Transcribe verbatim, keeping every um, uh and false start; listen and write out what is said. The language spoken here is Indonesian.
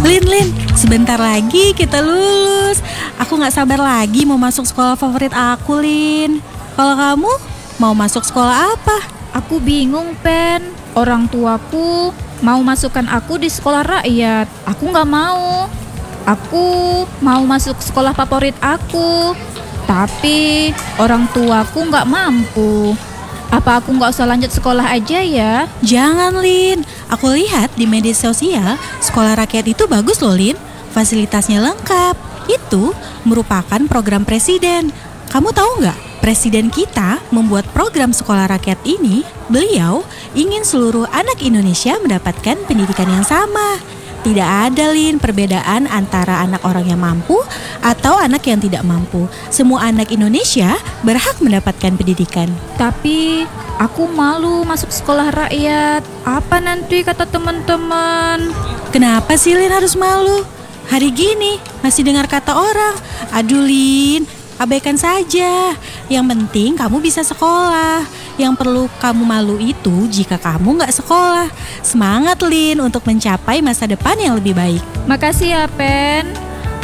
Lin, Lin, sebentar lagi kita lulus. Aku gak sabar lagi mau masuk sekolah favorit aku, Lin. Kalau kamu, mau masuk sekolah apa? Aku bingung, Pen. Orang tuaku mau masukkan aku di sekolah rakyat. Aku gak mau. Aku mau masuk sekolah favorit aku. Tapi orang tuaku gak mampu. Apa aku gak usah lanjut sekolah aja ya? Jangan, Lin. Aku lihat di media sosial, sekolah rakyat itu bagus loh, Lin. Fasilitasnya lengkap. Itu merupakan program presiden. Kamu tahu nggak? Presiden kita membuat program sekolah rakyat ini. Beliau ingin seluruh anak Indonesia mendapatkan pendidikan yang sama. Tidak ada, Lin, perbedaan antara anak orang yang mampu atau anak yang tidak mampu. Semua anak Indonesia berhak mendapatkan pendidikan. Tapi aku malu masuk sekolah rakyat. Apa nanti kata teman-teman? Kenapa sih, Lin, harus malu? Hari gini masih dengar kata orang. Aduh, Lin, abaikan saja. Yang penting kamu bisa sekolah. Yang perlu kamu malu itu jika kamu gak sekolah. Semangat, Lin, untuk mencapai masa depan yang lebih baik. Makasih ya, Pen.